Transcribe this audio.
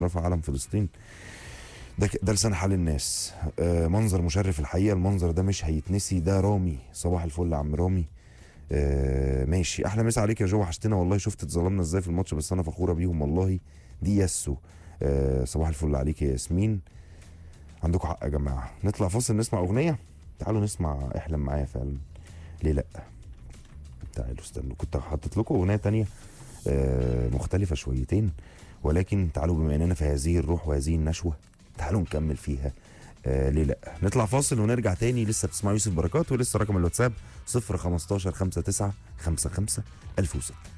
رفع علم فلسطين. ده لسان حال الناس. منظر مشرف الحقيقه، المنظر ده مش هيتنسي. ده رامي، صباح الفل يا عم رامي. ماشي، احلى مسا عليك يا جو، وحشتنا والله. شفت اتظلمنا ازاي في الماتش، بس انا فخوره بيهم والله. دي ياسو. صباح الفل عليك يا ياسمين. عندكم حق يا جماعه. نطلع فاصل نسمع اغنيه. تعالوا نسمع احلم معايا فعلا، ليه لا. تعالوا استنوا، كنت حاطط لكم اغنيه تانية مختلفه شويتين، ولكن تعالوا بما اننا في هذه الروح وهذه النشوه تعالوا نكمل فيها. ليه لا. نطلع فاصل ونرجع تاني. لسه بتسمعوا يوسف بركات، ولسه رقم الواتساب 015 59 55 1006.